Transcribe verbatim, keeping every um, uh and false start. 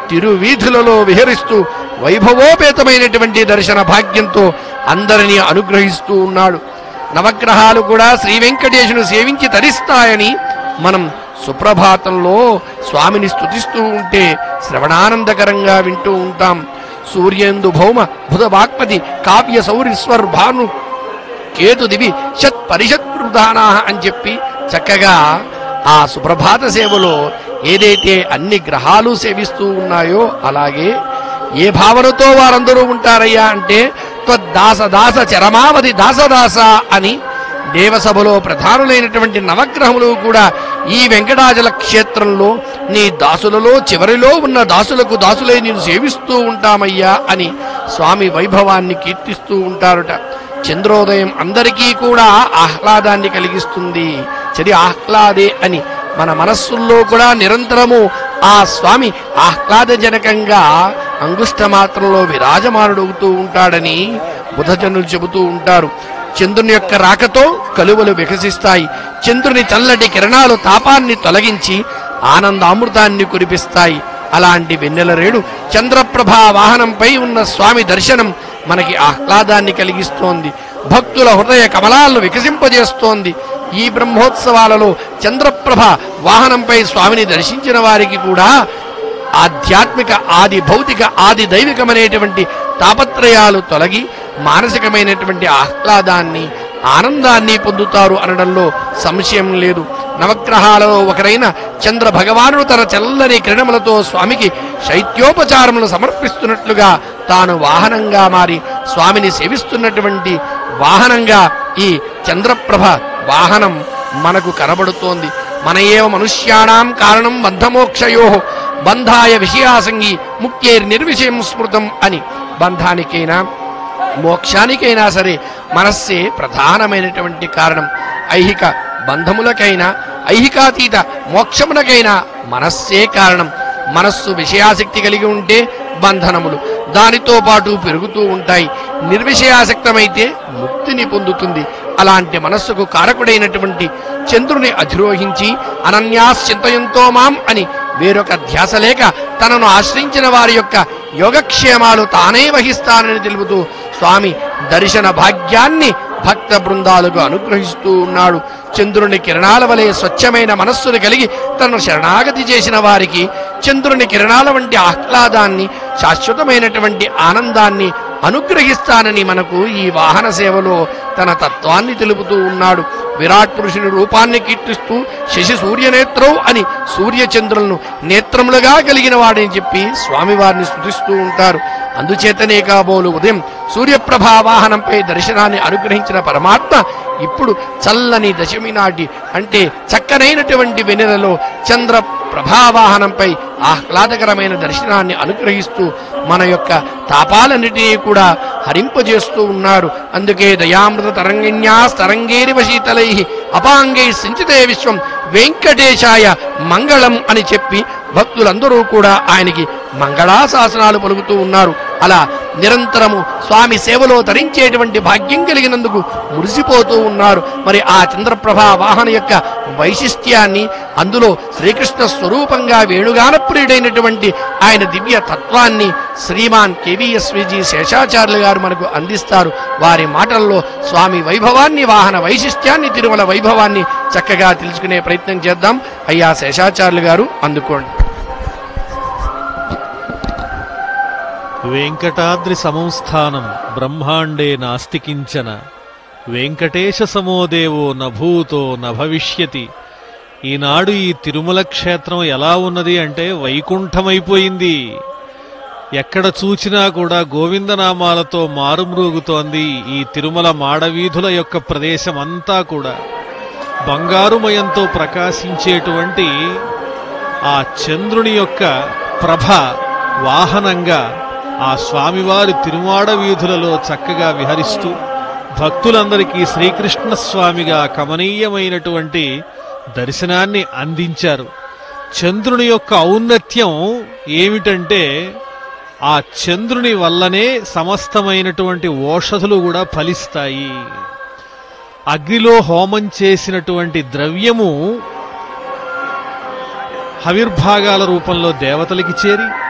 తిరువీధులలో విహరిస్తూ వైభవోపేతమైనటువంటి దర్శన భాగ్యంతో అందరినీ అనుగ్రహిస్తూ ఉన్నాడు. నవగ్రహాలు కూడా శ్రీ వెంకటేశుని సేవించి తరిస్తాయని మనం సుప్రభాతంలో స్వామిని స్తుతిస్తూ ఉంటే శ్రవణానందకరంగా వింటూ ఉంటాం. సూర్యేందు భౌమ బుధ వాక్పతి కావ్య సౌరిస్వర్ భాను కేతు దివి షత్ పరిషత్ ప్రధానా అని చెప్పి చక్కగా ఆ సుప్రభాత సేవలో ఏదైతే అన్ని గ్రహాలు సేవిస్తూ ఉన్నాయో అలాగే ఏ భావనతో వారందరూ ఉంటారయ్యా అంటే త్వద్దాస దాస చరమావధి దాసదాస అని దేవసభలో ప్రధానులైనటువంటి నవగ్రహములు కూడా ఈ వెంకటాచల క్షేత్రంలో నీ దాసులలో చివరిలో ఉన్న దాసులకు దాసులై నేను సేవిస్తూ ఉంటామయ్యా అని స్వామి వైభవాన్ని కీర్తిస్తూ ఉంటారుట. చంద్రోదయం అందరికీ కూడా ఆహ్లాదాన్ని కలిగిస్తుంది. చది ఆహ్లాదే అని మన మనస్సుల్లో కూడా నిరంతరము ఆ స్వామి ఆహ్లాదజనకంగా అంగుష్ట మాత్రంలో విరాజమానుడవుతూ ఉంటాడని బుధజనులు చెబుతూ ఉంటారు. చంద్రుని యొక్క రాకతో కలువలు వికసిస్తాయి. చంద్రుని చల్లటి కిరణాలు తాపాన్ని తొలగించి ఆనందామృతాన్ని కురిపిస్తాయి. అలాంటి వెన్నెల రేడు చంద్రప్రభా వాహనంపై ఉన్న స్వామి దర్శనం మనకి ఆహ్లాదాన్ని కలిగిస్తోంది. భక్తుల హృదయ కమలాలను వికసింపజేస్తోంది. ఈ బ్రహ్మోత్సవాలలో చంద్రప్రభ వాహనంపై స్వామిని దర్శించిన వారికి కూడా ఆధ్యాత్మిక ఆది భౌతిక ఆది దైవికమైనటువంటి తాపత్రయాలు తొలగి మానసికమైనటువంటి ఆహ్లాదాన్ని ఆనందాన్ని పొందుతారు అనడంలో సంశయం లేదు. నవగ్రహాలలో ఒకరైన చంద్ర భగవానుడు తన చల్లని కిరణములతో స్వామికి శైత్యోపచారములు సమర్పిస్తున్నట్లుగా తాను వాహనంగా మారి స్వామిని సేవిస్తున్నటువంటి వాహనంగా ఈ చంద్రప్రభ వాహనం మనకు కనబడుతోంది. మన ఏవ మనుష్యాణం కారణం బంధమోక్షయో బంధాయ విషయాసంగి ముఖ్యేర్ నిర్విషయం స్మృతం అని బంధానికైనా మోక్షానికైనా సరే మనస్సే ప్రధానమైనటువంటి కారణం. ఐహిక బంధములకైనా ఐహికాతీత మోక్షములకైనా మనస్సే కారణం. మనస్సు విషయాసక్తి కలిగి ఉంటే బంధనములు దానితో పాటు పెరుగుతూ ఉంటాయి. నిర్విషయాసక్తమైతే ముక్తిని పొందుతుంది. అలాంటి మనస్సుకు కారకుడైనటువంటి చంద్రుని అధిరోహించి అనన్యాశ్చింతయంతో మాం అని వేరొక ధ్యాస లేక తనను ఆశ్రయించిన వారి యొక్క యోగక్షేమాలు తానే వహిస్తానని తెలుపుతూ స్వామి దర్శన భాగ్యాన్ని భక్త బృందాలకు అనుగ్రహిస్తూ ఉన్నాడు. చంద్రుని కిరణాల వలె స్వచ్ఛమైన మనస్సును కలిగి తనను శరణాగతి చేసిన వారికి చంద్రుని కిరణాల వంటి ఆహ్లాదాన్ని శాశ్వతమైనటువంటి ఆనందాన్ని అనుగ్రహిస్తానని మనకు ఈ వాహన సేవలో తన తత్వాన్ని తెలుపుతూ ఉన్నాడు. విరాట్ పురుషుని రూపాన్ని కీర్తిస్తూ శశి సూర్యనేత్రౌ అని సూర్యచంద్రులను నేత్రములుగా కలిగిన వాడని చెప్పి స్వామివారిని స్తుతిస్తూ ఉంటారు. అందుచేతనే కాబోలు ఉదయం సూర్యప్రభా వాహనంపై దర్శనాన్ని అనుగ్రహించిన పరమాత్మ ఇప్పుడు చల్లని దశమి నాటి అంటే చక్కనైనటువంటి వెన్నెలలో చంద్ర ప్రభావాహనంపై ఆహ్లాదకరమైన దర్శనాన్ని అనుగ్రహిస్తూ మన యొక్క తాపాలన్నిటినీ కూడా హరింపజేస్తూ ఉన్నారు. అందుకే దయామృత తరంగిణ్యా తరంగేరివ శీతలై అపాంగై సించితే విశ్వం వెంకటేశాయ మంగళం అని చెప్పి భక్తులందరూ కూడా ఆయనకి మంగళాశాసనాలు పలుకుతూ ఉన్నారు. అలా నిరంతరము స్వామి సేవలో తరించేటువంటి భాగ్యం కలిగినందుకు మురిసిపోతూ ఉన్నారు. మరి ఆ చంద్రప్రభా వాహన యొక్క వైశిష్ట్యాన్ని అందులో శ్రీకృష్ణ స్వరూపంగా వేణుగాన ప్రియుడైనటువంటి ఆయన దివ్య తత్వాన్ని శ్రీమాన్ కేవీఎస్విజీ శేషాచార్యులు గారు మనకు అందిస్తారు. వారి మాటల్లో స్వామి వైభవాన్ని వాహన వైశిష్ట్యాన్ని తిరుమల వైభవాన్ని చక్కగా తెలుసుకునే ప్రయత్నం చేద్దాం. అయ్యా శేషాచార్యులు గారు అందుకోండి. వెంకటాద్రి సమంస్థానం బ్రహ్మాండే నాస్తి కించన వెంకటేశ సమోదేవో నభూతో నభవిష్యతి. ఈనాడు ఈ తిరుమల క్షేత్రం ఎలా ఉన్నది అంటే వైకుంఠమైపోయింది. ఎక్కడ చూచినా కూడా గోవిందనామాలతో మారుమ్రోగుతోంది. ఈ తిరుమల మాడవీధుల యొక్క ప్రదేశం అంతా కూడా బంగారుమయంతో ప్రకాశించేటువంటి ఆ చంద్రుని యొక్క ప్రభ వాహనంగా ఆ స్వామివారి తిరుమాడ వీధులలో చక్కగా విహరిస్తూ భక్తులందరికీ శ్రీకృష్ణస్వామిగా కమనీయమైనటువంటి దర్శనాన్ని అందించారు. చంద్రుని యొక్క ఔన్నత్యం ఏమిటంటే ఆ చంద్రుని వల్లనే సమస్తమైనటువంటి ఓషధులు కూడా ఫలిస్తాయి. అగ్నిలో హోమం చేసినటువంటి ద్రవ్యము హవిర్భాగాల రూపంలో దేవతలకి చేరి